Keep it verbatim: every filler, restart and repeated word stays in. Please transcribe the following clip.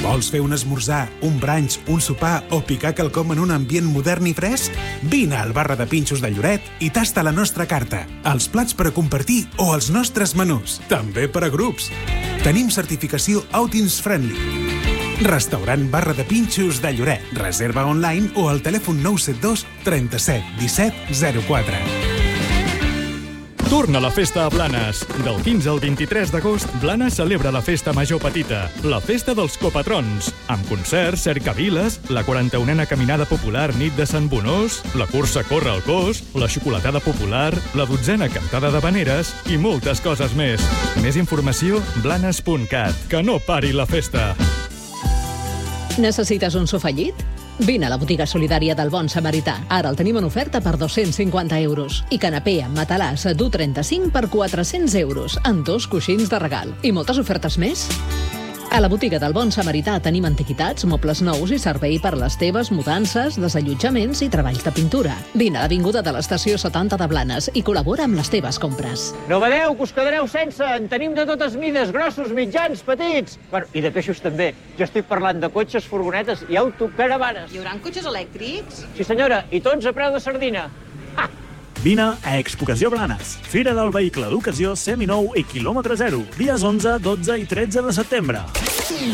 Vols fer un esmorzar, un brunch, un sopar o picar quelcom en un ambient modern i fresc? Vine al Barra de Pinxos de Lloret i tasta la nostra carta, els plats per a compartir o els nostres menús, també per a grups. Tenim certificació Outings Friendly. Restaurant Barra de Pinxos de Lloret. Reserva online o al telèfon nou set dos trenta-set disset zero quatre. Torna la festa a Blanes. Del quinze al vint-i-tres d'agost, Blanes celebra la festa major petita, la festa dels copatrons, amb concerts, cercaviles, la quaranta-unena caminada popular nit de Sant Bonós, la cursa Corre al Cos, la xocolatada popular, la dotzena cantada d'habaneres i moltes coses més. Més informació, blanes punt cat. Que no pari la festa! Necessites un sofallit? Vine a la botiga solidària del Bon Samarità. Ara el tenim en oferta per dos-cents cinquanta euros. I canapé amb matalàs d'u trenta-cinc per quatre-cents euros, amb dos coixins de regal. I moltes ofertes més. A la botiga del Bon Samarità tenim antiguitats, mobles nous i servei per les teves mudances, desallotjaments i treballs de pintura. Vine a l'avinguda de l'estació setanta de Blanes i col·labora amb les teves compres. No badeu, que us quedareu sense. En tenim de totes mides, grossos, mitjans, petits. Bueno, i de peixos també. Jo estic parlant de cotxes, furgonetes i autocaravanes. Hi haurà cotxes elèctrics? Sí, senyora, i tots a preu de sardina. Ha! Vine a Expocació Blanes, Fira del Vehicle d'Ocasió seminou i quilòmetre zero, dies onze, dotze i tretze de setembre.